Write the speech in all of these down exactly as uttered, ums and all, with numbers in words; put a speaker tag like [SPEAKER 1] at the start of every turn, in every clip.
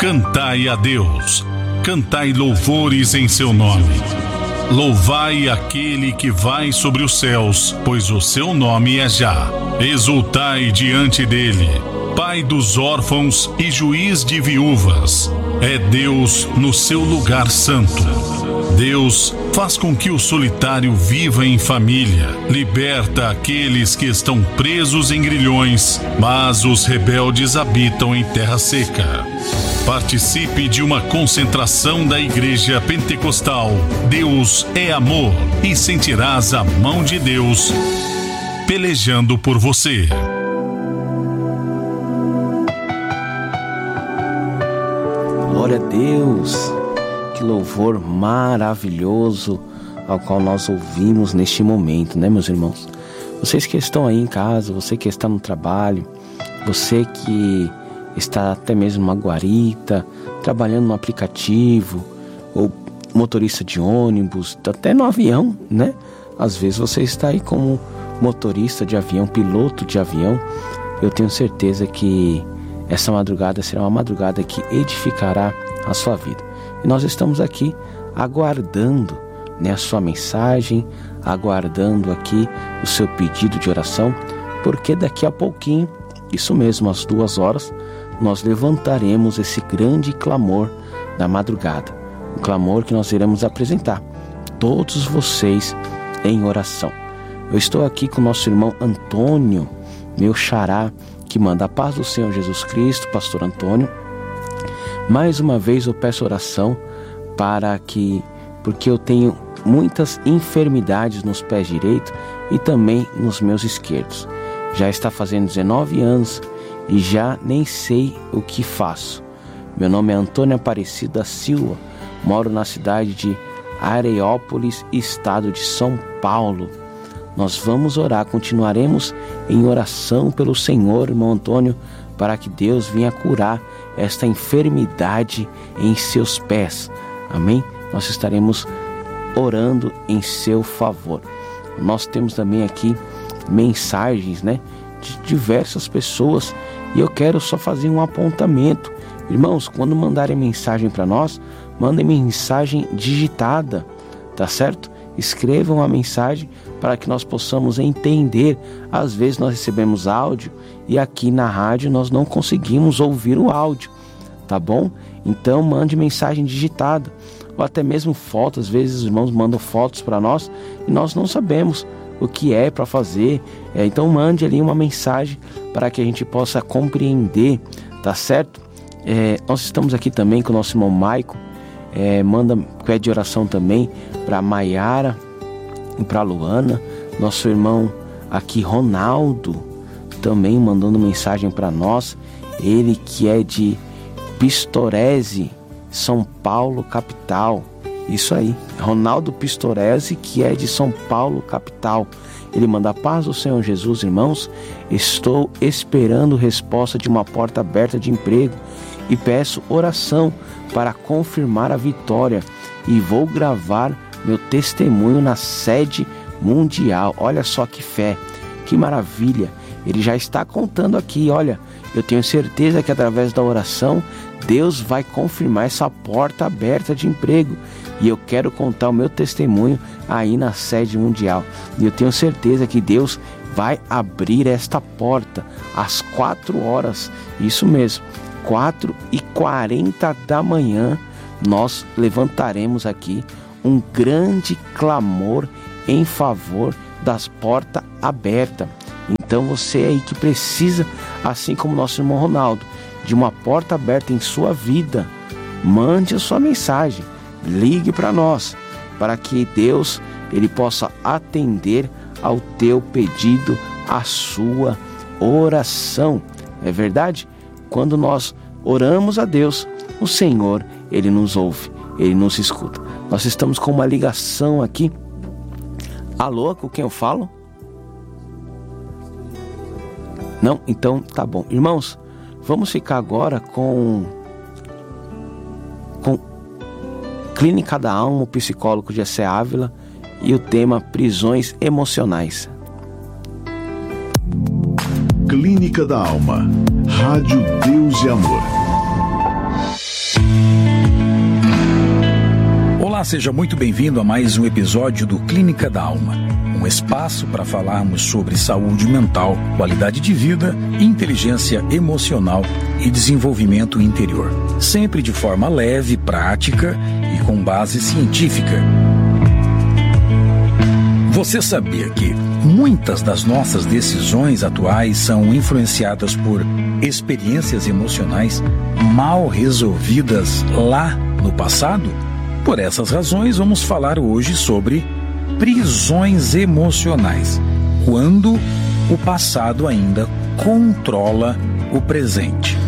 [SPEAKER 1] Cantai a Deus, cantai louvores em seu nome. Louvai aquele que vai sobre os céus, pois o seu nome é Já. Exultai diante dele, Pai dos órfãos e juiz de viúvas. É Deus no seu lugar santo. Deus faz com que o solitário viva em família, liberta aqueles que estão presos em grilhões, mas os rebeldes habitam em terra seca. Participe de uma concentração da Igreja Pentecostal Deus é Amor e sentirás a mão de Deus pelejando por você.
[SPEAKER 2] Glória a Deus! Que louvor maravilhoso ao qual nós ouvimos neste momento, né, meus irmãos? Vocês que estão aí em casa, você que está no trabalho, você que está até mesmo numa guarita, trabalhando no aplicativo, ou motorista de ônibus, até no avião, né? Às vezes você está aí como motorista de avião, piloto de avião. Eu tenho certeza que essa madrugada será uma madrugada que edificará a sua vida. E nós estamos aqui aguardando, né, a sua mensagem, aguardando aqui o seu pedido de oração, porque daqui a pouquinho, isso mesmo, às duas horas, nós levantaremos esse grande clamor da madrugada. Um clamor que nós iremos apresentar, todos vocês em oração. Eu estou aqui com o nosso irmão Antônio, meu xará, que manda a paz do Senhor Jesus Cristo, pastor Antônio. Mais uma vez eu peço oração para que, porque eu tenho muitas enfermidades nos pés direitos e também nos meus esquerdos. Já está fazendo dezenove anos e já nem sei o que faço. Meu nome é Antônio Aparecido da Silva, moro na cidade de Areópolis, estado de São Paulo. Nós vamos orar, continuaremos em oração pelo Senhor, irmão Antônio, para que Deus venha curar esta enfermidade em seus pés. Amém? Nós estaremos orando em seu favor. Nós temos também aqui mensagens, né, de diversas pessoas, e eu quero só fazer um apontamento. Irmãos, quando mandarem mensagem para nós, mandem mensagem digitada, tá certo? Escrevam a mensagem para que nós possamos entender. Às vezes nós recebemos áudio e aqui na rádio nós não conseguimos ouvir o áudio, tá bom? Então mande mensagem digitada, ou até mesmo fotos. Às vezes os irmãos mandam fotos para nós e nós não sabemos o que é para fazer. É, então mande ali uma mensagem para que a gente possa compreender, tá certo? É, nós estamos aqui também com o nosso irmão Maico, é, manda, pede oração também para Maiara e para Luana. Nosso irmão aqui Ronaldo também mandando mensagem para nós, ele que é de Pistorese, São Paulo, capital. Isso aí, Ronaldo Pistorese, que é de São Paulo, capital. Ele manda a paz do Senhor Jesus, irmãos. Estou esperando resposta de uma porta aberta de emprego e peço oração para confirmar a vitória, e vou gravar meu testemunho na sede mundial. Olha só que fé, que maravilha. Ele já está contando aqui, olha, eu tenho certeza que através da oração Deus vai confirmar essa porta aberta de emprego, e eu quero contar o meu testemunho aí na sede mundial, e eu tenho certeza que Deus vai abrir esta porta às quatro horas, isso mesmo, quatro e quarenta da manhã, nós levantaremos aqui um grande clamor em favor das portas abertas. Então você aí que precisa, assim como nosso irmão Ronaldo, de uma porta aberta em sua vida, mande a sua mensagem, ligue para nós, para que Deus ele possa atender ao teu pedido, a sua oração. É verdade? Quando nós oramos a Deus, o Senhor ele nos ouve, ele nos escuta. Nós estamos com uma ligação aqui. Alô, com quem eu falo? Não? Então tá bom. Irmãos, vamos ficar agora com com Clínica da Alma, o psicólogo Jessé Ávila, e o tema prisões emocionais.
[SPEAKER 3] Clínica da Alma, Rádio Deus e Amor. seja muito bem-vindo a mais um episódio do Clínica da Alma, um espaço para falarmos sobre saúde mental, qualidade de vida, inteligência emocional e desenvolvimento interior, sempre de forma leve, prática e com base científica. Você sabia que muitas das nossas decisões atuais são influenciadas por experiências emocionais mal resolvidas lá no passado? Por essas razões, vamos falar hoje sobre prisões emocionais, quando o passado ainda controla o presente.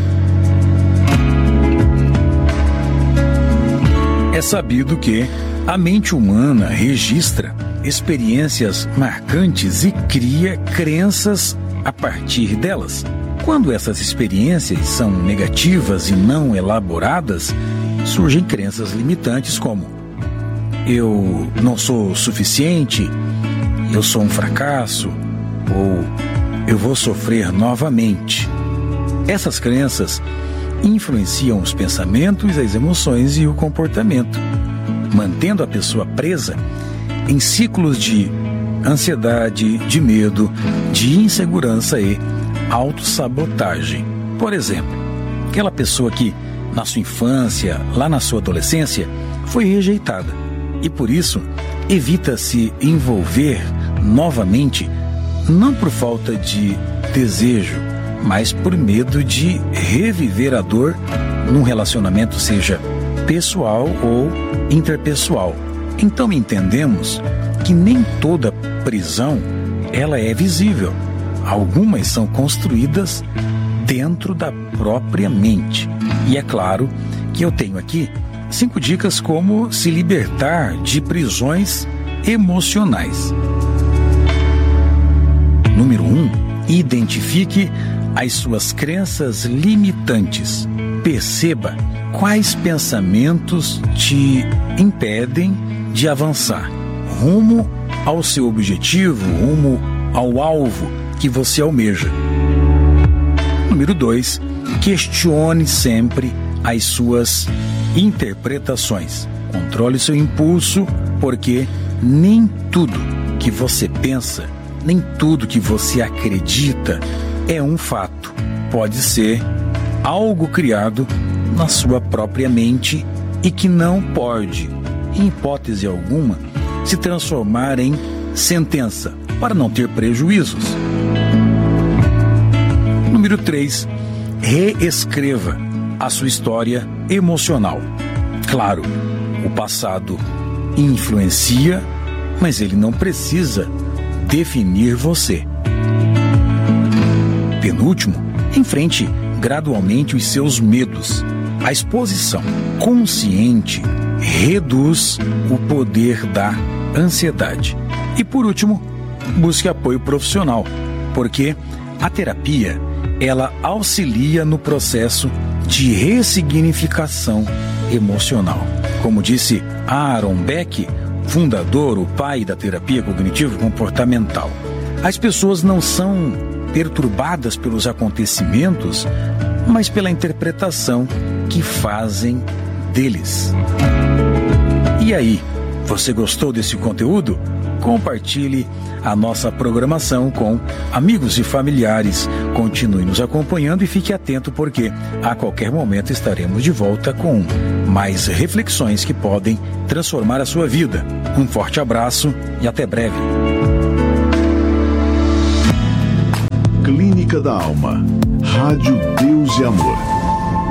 [SPEAKER 3] É sabido que a mente humana registra experiências marcantes e cria crenças a partir delas. Quando essas experiências são negativas e não elaboradas, surgem crenças limitantes como: eu não sou suficiente, eu sou um fracasso, ou eu vou sofrer novamente. Essas crenças influenciam os pensamentos, as emoções e o comportamento, mantendo a pessoa presa em ciclos de ansiedade, de medo, de insegurança e autossabotagem. Por exemplo, aquela pessoa que na sua infância, lá na sua adolescência, foi rejeitada e por isso evita se envolver novamente, não por falta de desejo, mas por medo de reviver a dor num relacionamento, seja pessoal ou interpessoal. Então entendemos que nem toda prisão ela é visível. Algumas são construídas dentro da própria mente. E é claro que eu tenho aqui cinco dicas como se libertar de prisões emocionais. Número um, identifique as suas crenças limitantes. Perceba quais pensamentos te impedem de avançar rumo ao seu objetivo, rumo ao alvo que você almeja. Número dois, questione sempre as suas interpretações. Controle seu impulso, porque nem tudo que você pensa, nem tudo que você acredita é um fato. Pode ser algo criado na sua própria mente e que não pode, em hipótese alguma, se transformar em sentença para não ter prejuízos. Número três, reescreva a sua história emocional. Claro, o passado influencia, mas ele não precisa definir você. Penúltimo, enfrente gradualmente os seus medos. A exposição consciente reduz o poder da ansiedade. E por último, busque apoio profissional, porque a terapia ela auxilia no processo de ressignificação emocional. Como disse Aaron Beck, fundador, o pai da terapia cognitivo-comportamental, as pessoas não são perturbadas pelos acontecimentos, mas pela interpretação que fazem deles. E aí, você gostou desse conteúdo? Compartilhe a nossa programação com amigos e familiares. Continue nos acompanhando e fique atento, porque a qualquer momento estaremos de volta com mais reflexões que podem transformar a sua vida. Um forte abraço e até breve.
[SPEAKER 4] Clínica da Alma. Rádio Deus e Amor.